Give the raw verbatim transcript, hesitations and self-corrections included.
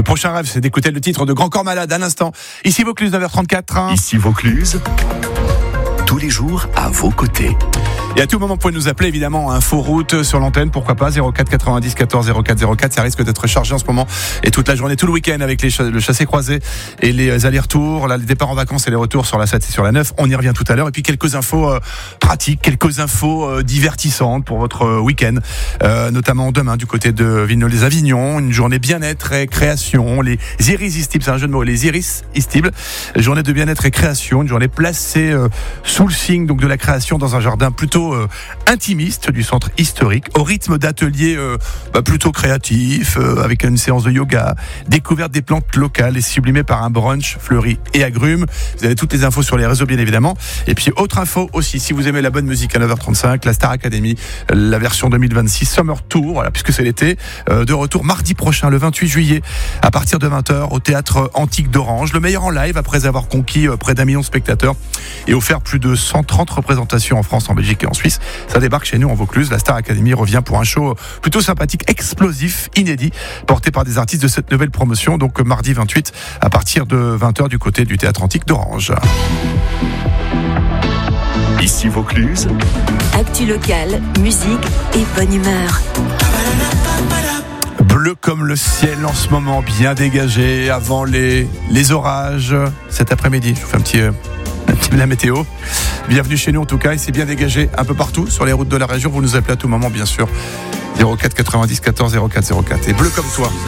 prochain rêve, c'est d'écouter le titre de Grand Corps Malade à l'instant. Ici Vaucluse, neuf heures trente-quatre. Hein. Ici Vaucluse, tous les jours à vos côtés. Et à tout moment, vous pouvez nous appeler, évidemment, info route sur l'antenne, pourquoi pas, zéro quatre quatre-vingt-dix quatorze zéro quatre zéro quatre. Ça risque d'être chargé en ce moment et toute la journée, tout le week-end avec les ch- le chassé-croisé et les allers-retours, là, les départs en vacances et les retours sur la sept et sur la neuf. On y revient tout à l'heure. Et puis quelques infos euh, pratiques, quelques infos euh, divertissantes pour votre euh, week-end, euh, notamment demain du côté de Vignoles-les-Avignon, une journée bien-être et création. Les irrésistibles, c'est un jeu de mots, les irrésistibles, journée de bien-être et création, une journée placée euh, sous le signe donc de la création dans un jardin plutôt Euh, intimiste du centre historique, au rythme d'ateliers euh, bah, plutôt créatifs, euh, avec une séance de yoga, découverte des plantes locales et sublimée par un brunch fleuri et agrumes. Vous avez toutes les infos sur les réseaux, bien évidemment. Et puis autre info aussi, si vous aimez la bonne musique à neuf heures trente-cinq, la Star Academy, la version deux mille vingt-six Summer Tour, voilà, puisque c'est l'été, euh, de retour mardi prochain, le vingt-huit juillet, à partir de vingt heures, au théâtre Antique d'Orange. Le meilleur en live après avoir conquis euh, près d'un million de spectateurs et offert plus de cent trente représentations en France, en Belgique et en Suisse. Ça débarque chez nous en Vaucluse. La Star Academy revient pour un show plutôt sympathique, explosif, inédit, porté par des artistes de cette nouvelle promotion. Donc mardi vingt-huit à partir de vingt heures du côté du théâtre Antique d'Orange. Ici Vaucluse, actu locale, musique et bonne humeur. Bleu comme le ciel en ce moment, bien dégagé avant les, les orages cet après-midi. Je vous fais un petit... Euh... la météo. Bienvenue chez nous en tout cas, et c'est bien dégagé un peu partout sur les routes de la région. Vous nous appelez à tout moment, bien sûr. zéro quatre quatre-vingt-dix quatorze zéro quatre zéro quatre. Et bleu comme toi.